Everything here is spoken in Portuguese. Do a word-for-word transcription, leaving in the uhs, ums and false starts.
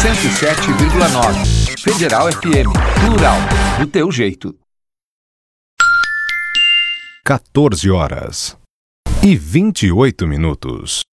cento e sete vírgula nove. Federal F M. Plural. Do teu jeito. quatorze horas e vinte e oito minutos.